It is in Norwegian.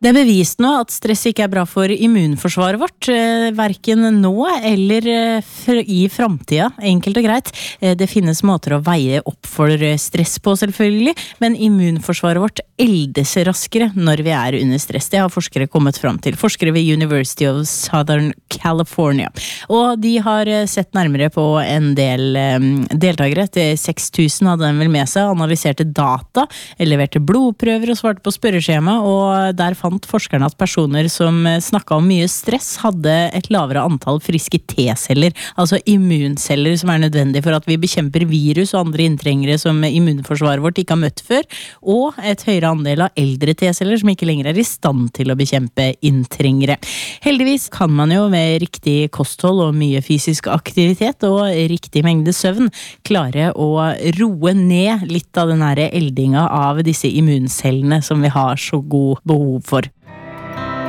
Det bevist nå at stress ikke bra for immunforsvaret vårt, hverken nå eller i fremtiden, enkelt og greit. Det finnes måter å veie opp for stress på selvfølgelig, men immunforsvaret vårt eldes raskere når vi under stress. Det har forskere kommet fram til. Forskere ved University of Southern California. Og de har sett nærmere på en del deltakere. 6000 hadde de vel med seg, analyserte data, leverte blodprøver og svarte på spørreskjema, og der fant forskerne at personer som snakket om mye stress hadde et lavere antall friske T-celler, altså immunceller som nødvendig for at vi bekjemper virus og andre inntrengere som immunforsvaret vårt ikke har møtt før, og et høyere andel av eldre T-celler som ikke lenger i stand til å bekjempe inntrengere. Heldigvis kan man jo med riktig kosthold og mye fysisk aktivitet og riktig mengde søvn klare å roe ned litt av den her eldinga av disse immuncellene som vi har så god behov for.